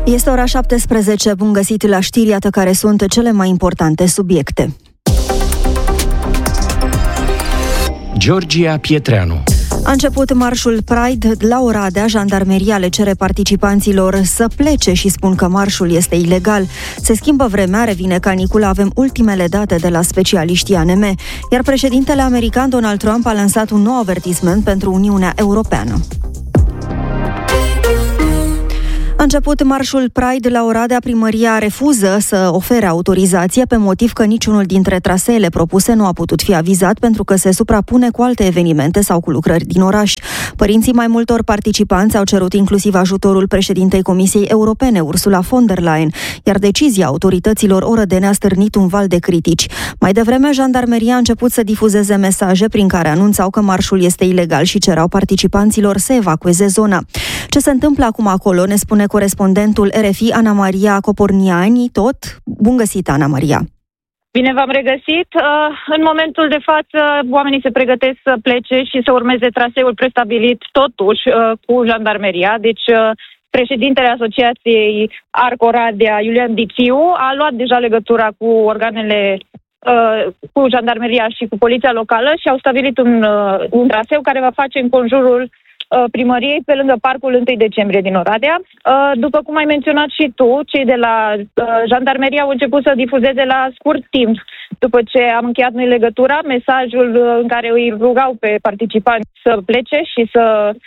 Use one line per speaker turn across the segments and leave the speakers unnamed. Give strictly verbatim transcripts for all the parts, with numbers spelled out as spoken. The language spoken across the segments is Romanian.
Este ora șaptesprezece, bun găsit la știri, iată care sunt cele mai importante subiecte.
Georgia Pietreanu.
A început marșul Pride la Oradea. Jandarmeria le cere participanților să plece și spun că marșul este ilegal. Se schimbă vremea, revine canicula, avem ultimele date de la specialiștii A N M. Iar președintele american Donald Trump a lansat un nou avertisment pentru Uniunea Europeană. A început marșul Pride la Oradea. Primăria refuză să ofere autorizație pe motiv că niciunul dintre traseele propuse nu a putut fi avizat pentru că se suprapune cu alte evenimente sau cu lucrări din oraș. Părinții mai multor participanți au cerut inclusiv ajutorul președintei Comisiei Europene, Ursula von der Leyen, iar decizia autorităților orădene a stârnit un val de critici. Mai devreme, jandarmeria a început să difuzeze mesaje prin care anunțau că marșul este ilegal și cerau participanților să evacueze zona. Ce se întâmplă acum acolo, ne spune corespondentul R F I, Ana Maria Coporniani, tot. Bun găsit, Ana Maria!
Bine v-am regăsit. În momentul de față, oamenii se pregătesc să plece și să urmeze traseul prestabilit totuși cu jandarmeria. Deci, președintele Asociației Arc Oradea, Iulian Dițiu, a luat deja legătura cu organele, cu jandarmeria și cu poliția locală și au stabilit un, un traseu care va face în conjurul primăriei pe lângă parcul întâi decembrie din Oradea. După cum ai menționat și tu, cei de la jandarmerie au început să difuzeze la scurt timp, după ce am încheiat noi legătura, mesajul în care îi rugau pe participanți să plece și să,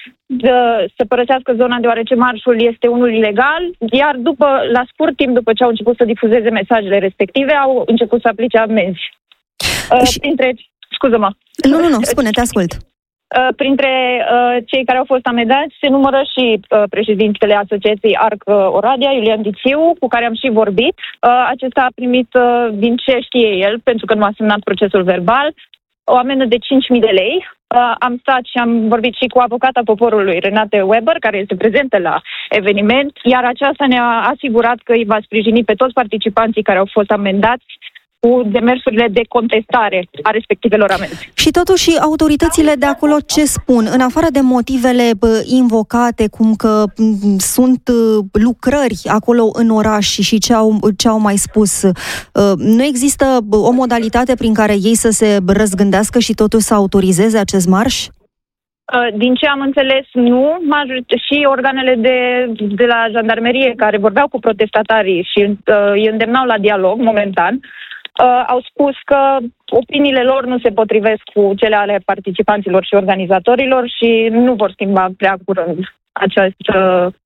să părăsească zona deoarece marșul este unul ilegal, iar după, la scurt timp, după ce au început să difuzeze mesajele respective, au început să aplice amenzi.
Și...
Printre... Scuză-mă.
Nu, nu, nu, spune, te ascult.
Printre uh, cei care au fost amendați se numără și uh, președintele Asociației Arc Oradea, Iulian Dițiu, cu care am și vorbit. Uh, acesta a primit, uh, din ce știe el, pentru că nu a semnat procesul verbal, o amendă de cinci mii de lei. Uh, am stat și am vorbit și cu avocata poporului, Renate Weber, care este prezentă la eveniment, iar aceasta ne-a asigurat că îi va sprijini pe toți participanții care au fost amendați cu demersurile de contestare a respectivelor amenzi.
Și totuși autoritățile de acolo ce spun? În afară de motivele bă, invocate, cum că m- sunt uh, lucrări acolo în oraș și ce au, ce au mai spus, uh, nu există bă, o modalitate prin care ei să se răzgândească și totuși să autorizeze acest marș?
Din ce am înțeles, nu. Și organele de, de la jandarmerie care vorbeau cu protestatarii și uh, îi îndemnau la dialog momentan, Uh, au spus că opiniile lor nu se potrivesc cu cele ale participanților și organizatorilor și nu vor schimba prea curând această,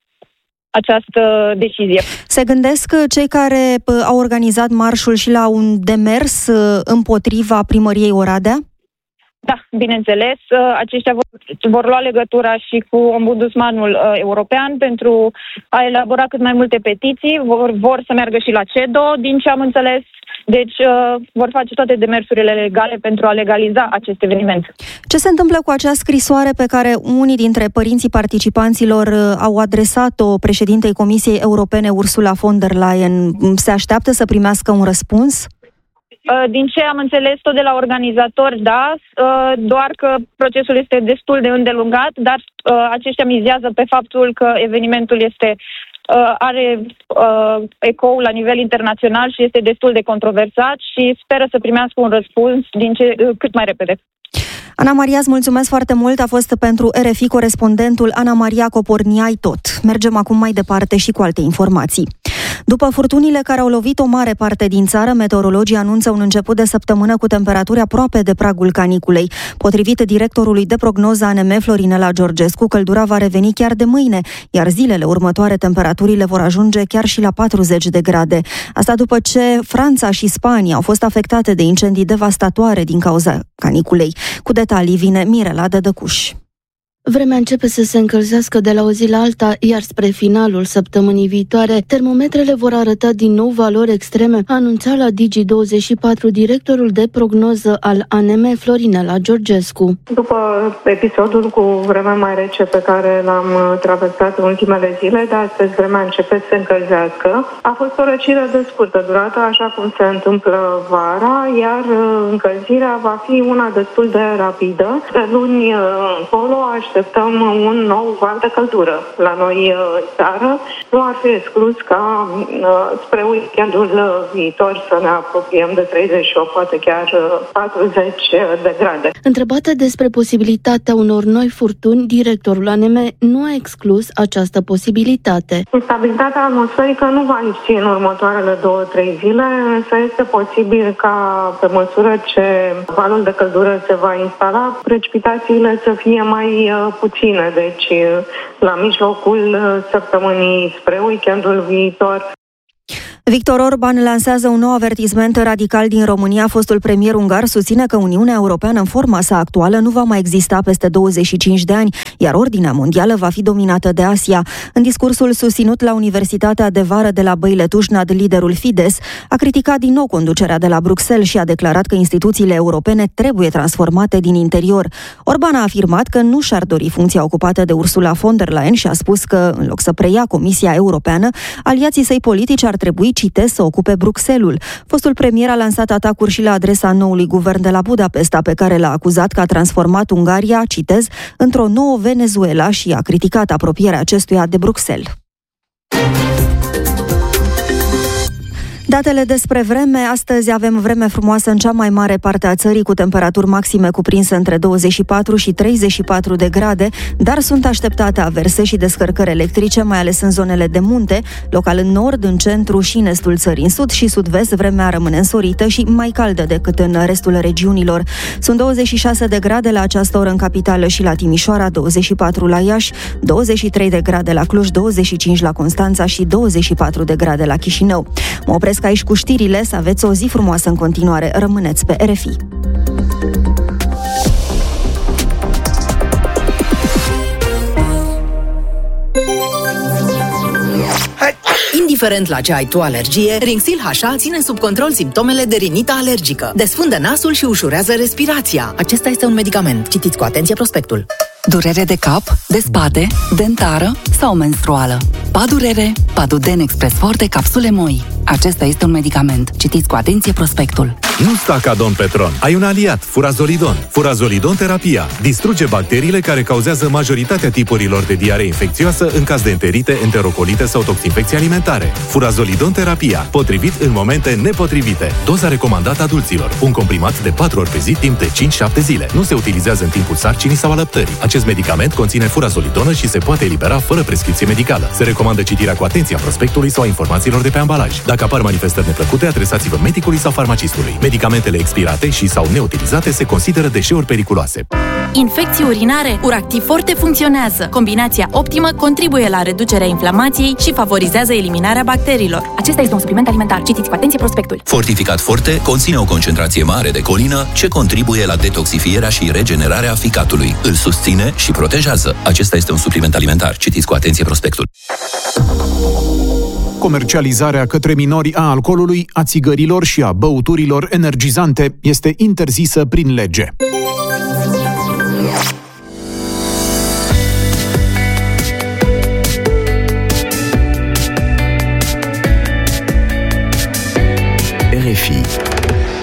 această decizie.
Se gândesc cei care au organizat marșul și la un demers împotriva primăriei Oradea?
Da, bineînțeles. Aceștia vor, vor lua legătura și cu ombudsmanul uh, european pentru a elabora cât mai multe petiții. Vor, vor să meargă și la C E D O, din ce am înțeles. Deci uh, vor face toate demersurile legale pentru a legaliza acest eveniment.
Ce se întâmplă cu acea scrisoare pe care unii dintre părinții participanților uh, au adresat-o președintei Comisiei Europene, Ursula von der Leyen? Se așteaptă să primească un răspuns?
Din ce am înțeles tot de la organizatori, da, doar că procesul este destul de îndelungat, dar aceștia mizează pe faptul că evenimentul este, are ecou la nivel internațional și este destul de controversat și speră să primească un răspuns din ce, cât mai repede.
Ana Maria, îți mulțumesc foarte mult, a fost pentru R F I corespondentul Ana Maria Coporniai tot. Mergem acum mai departe și cu alte informații. După furtunile care au lovit o mare parte din țară, meteorologii anunță un început de săptămână cu temperaturi aproape de pragul caniculei. Potrivit directorului de prognoză A N M, Florinela Georgescu, căldura va reveni chiar de mâine, iar zilele următoare temperaturile vor ajunge chiar și la patruzeci de grade. Asta după ce Franța și Spania au fost afectate de incendii devastatoare din cauza caniculei. Cu detalii vine Mirela Dădăcuș.
Vremea începe să se încălzească de la o zi la alta, iar spre finalul săptămânii viitoare, termometrele vor arăta din nou valori extreme, a anunțat la Digi douăzeci și patru directorul de prognoză al A N M, Florinela Georgescu.
După episodul cu vremea mai rece pe care l-am traversat în ultimele zile, de astăzi vremea începe să se încălzească. A fost o răcire de scurtă durată, așa cum se întâmplă vara, iar încălzirea va fi una destul de rapidă. De luni încolo aștept așteptăm un nou val de căldură la noi țară. Nu ar fi exclus ca spre weekendul viitor să ne apropiem de treizeci și opt, poate chiar patruzeci de grade.
Întrebată despre posibilitatea unor noi furtuni, directorul A N M nu a exclus această posibilitate.
Stabilitatea atmosferică nu va lipsi în următoarele două, trei zile, însă este posibil ca pe măsură ce valul de căldură se va instala, precipitațiile să fie mai puține, deci la mijlocul săptămânii spre weekendul viitor.
Victor Orban lansează un nou avertisment radical din România. Fostul premier ungar susține că Uniunea Europeană în forma sa actuală nu va mai exista peste douăzeci și cinci de ani, iar ordinea mondială va fi dominată de Asia. În discursul susținut la Universitatea de Vară de la Băile-Tușnad, liderul Fidesz a criticat din nou conducerea de la Bruxelles și a declarat că instituțiile europene trebuie transformate din interior. Orban a afirmat că nu și-ar dori funcția ocupată de Ursula von der Leyen și a spus că, în loc să preia Comisia Europeană, aliații săi politici ar trebui, citez, să ocupe Bruxelles-ul. Fostul premier a lansat atacuri și la adresa noului guvern de la Budapesta, pe care l-a acuzat că a transformat Ungaria, citez, într-o nouă Venezuela și a criticat apropierea acestuia de Bruxelles. Datele despre vreme. Astăzi avem vreme frumoasă în cea mai mare parte a țării, cu temperaturi maxime cuprinse între douăzeci și patru și treizeci și patru de grade, dar sunt așteptate averse și descărcări electrice, mai ales în zonele de munte, local în nord, în centru și în estul țării. În sud și sud-vest vremea rămâne însorită și mai caldă decât în restul regiunilor. Sunt douăzeci și șase de grade la această oră în capitală și la Timișoara, douăzeci și patru la Iași, douăzeci și trei de grade la Cluj, douăzeci și cinci la Constanța și douăzeci și patru de grade la Chișinău. Mă opresc aici cu știrile, să aveți o zi frumoasă în continuare. Rămâneți pe R F I.
Indiferent la ce ai tu alergie, Rinxil H A ține sub control simptomele de rinită alergică. Desfundă nasul și ușurează respirația. Acesta este un medicament. Citiți cu atenție prospectul.
Durere de cap, de spate, dentară sau menstruală. Padurere, Paduden Express Forte, capsule moi. Acesta este un medicament. Citiți cu atenție prospectul.
Nu sta ca Don Petron. Ai un aliat, Furazolidon. Furazolidon terapia distruge bacteriile care cauzează majoritatea tipurilor de diaree infecțioasă în caz de enterite, enterocolite sau toxinfecții alimentare. Furazolidon terapia, potrivit în momente nepotrivite. Doza recomandată adulților. Un comprimat de patru ori pe zi timp de cinci șapte zile. Nu se utilizează în timpul sarcinii sau alăptării. Acest medicament conține furazolidonă și se poate elibera fără prescripție medicală. Se recomandă citirea cu atenție a prospectului sau a informațiilor de pe ambalaj. Dacă apar manifestări neplăcute, adresați-vă medicului sau farmacistului. Medicamentele expirate și sau neutilizate se consideră deșeuri periculoase.
Infecții urinare, Uractiv Forte funcționează. Combinația optimă contribuie la reducerea inflamației și favorizează eliminarea bacteriilor.
Acesta este un supliment alimentar. Citiți cu atenție prospectul.
Fortificat Forte conține o concentrație mare de colină ce contribuie la detoxifierea și regenerarea ficatului. Îl susține și protejează. Acesta este un supliment alimentar. Citiți cu atenție prospectul.
Comercializarea către minori a alcoolului, a țigărilor și a băuturilor energizante este interzisă prin lege.